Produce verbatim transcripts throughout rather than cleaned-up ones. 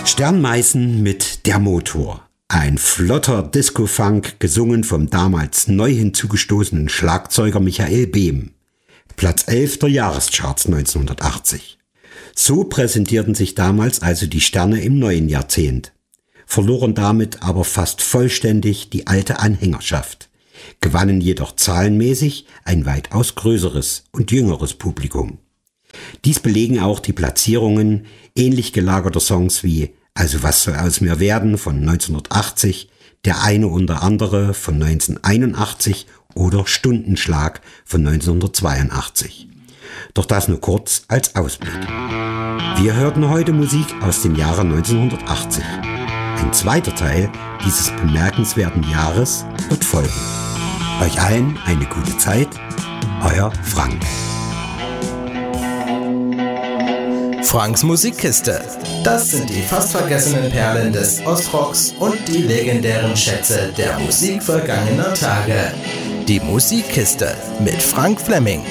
Sternmeißen mit Der Motor. Ein flotter Disco-Funk, gesungen vom damals neu hinzugestoßenen Schlagzeuger Michael Behm. Platz elf der Jahrescharts neunzehnhundertachtzig. So präsentierten sich damals also die Sterne im neuen Jahrzehnt, verloren damit aber fast vollständig die alte Anhängerschaft, gewannen jedoch zahlenmäßig ein weitaus größeres und jüngeres Publikum. Dies belegen auch die Platzierungen ähnlich gelagerter Songs wie Also was soll aus mir werden von neunzehnhundertachtzig, Der eine oder andere von neunzehnhunderteinundachtzig oder Stundenschlag von neunzehnhundertzweiundachtzig. Doch das nur kurz als Ausblick. Wir hörten heute Musik aus dem Jahre neunzehnhundertachtzig. Ein zweiter Teil dieses bemerkenswerten Jahres wird folgen. Euch allen eine gute Zeit, euer Frank. Franks Musikkiste. Das sind die fast vergessenen Perlen des Ostrocks und die legendären Schätze der Musik vergangener Tage. Die Musikkiste mit Frank Fleming.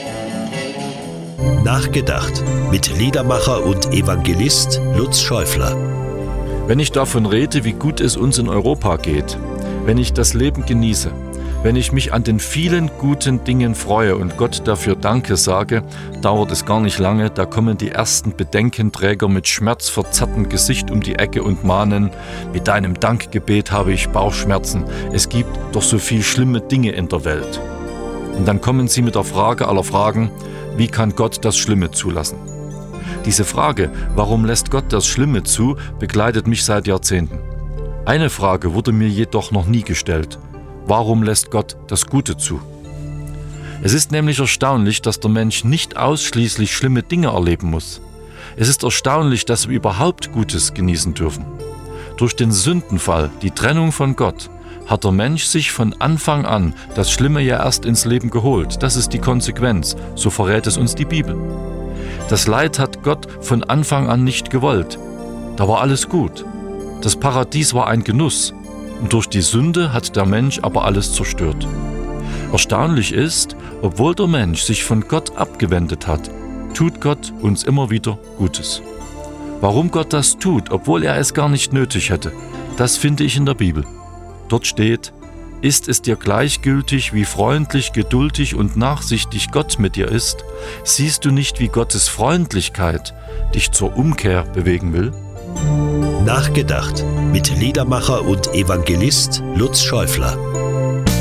Nachgedacht mit Liedermacher und Evangelist Lutz Schäufler. Wenn ich davon rede, wie gut es uns in Europa geht, wenn ich das Leben genieße, wenn ich mich an den vielen guten Dingen freue und Gott dafür Danke sage, dauert es gar nicht lange, da kommen die ersten Bedenkenträger mit schmerzverzerrtem Gesicht um die Ecke und mahnen, mit deinem Dankgebet habe ich Bauchschmerzen, es gibt doch so viel schlimme Dinge in der Welt. Und dann kommen sie mit der Frage aller Fragen, wie kann Gott das Schlimme zulassen? Diese Frage, warum lässt Gott das Schlimme zu, begleitet mich seit Jahrzehnten. Eine Frage wurde mir jedoch noch nie gestellt. Warum lässt Gott das Gute zu? Es ist nämlich erstaunlich, dass der Mensch nicht ausschließlich schlimme Dinge erleben muss. Es ist erstaunlich, dass wir überhaupt Gutes genießen dürfen. Durch den Sündenfall, die Trennung von Gott, hat der Mensch sich von Anfang an das Schlimme ja erst ins Leben geholt. Das ist die Konsequenz, so verrät es uns die Bibel. Das Leid hat Gott von Anfang an nicht gewollt. Da war alles gut. Das Paradies war ein Genuss. Und durch die Sünde hat der Mensch aber alles zerstört. Erstaunlich ist, obwohl der Mensch sich von Gott abgewendet hat, tut Gott uns immer wieder Gutes. Warum Gott das tut, obwohl er es gar nicht nötig hätte, das finde ich in der Bibel. Dort steht, ist es dir gleichgültig, wie freundlich, geduldig und nachsichtig Gott mit dir ist? Siehst du nicht, wie Gottes Freundlichkeit dich zur Umkehr bewegen will? Nachgedacht mit Liedermacher und Evangelist Lutz Schäufler.